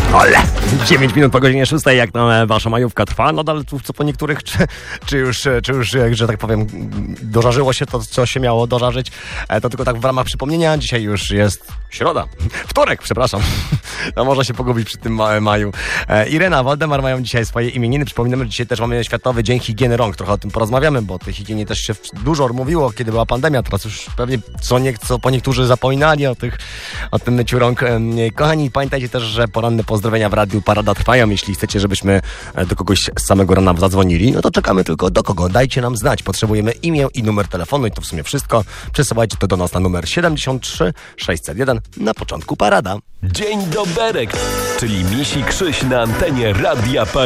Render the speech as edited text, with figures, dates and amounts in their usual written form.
Ole! 9 minut po godzinie 6, jak tam wasza majówka trwa? Nadal co po niektórych, czy już, że tak powiem, dożarzyło się to, co się miało dożarzyć? To tylko tak w ramach przypomnienia, dzisiaj już jest wtorek, przepraszam. No można się pogubić przy tym maju. Irena, Waldemar mają dzisiaj swoje imieniny. Przypominamy, że dzisiaj też mamy Światowy Dzień Higieny Rąk. Trochę o tym porozmawiamy, bo o tej higienie też się dużo mówiło, kiedy była pandemia. Teraz już pewnie co po niektórzy zapominali o tym myciu rąk. Kochani, pamiętajcie też, że poranne pozdrowienia w Radiu Parada trwają. Jeśli chcecie, żebyśmy do kogoś z samego rana zadzwonili, no to czekamy tylko do kogo. Dajcie nam znać. Potrzebujemy imię i numer telefonu i to w sumie wszystko. Przesyłajcie to do nas na numer 73 601 na początku Parada. Dzień doberek, czyli Misi Krzyś na antenie Radia Parada.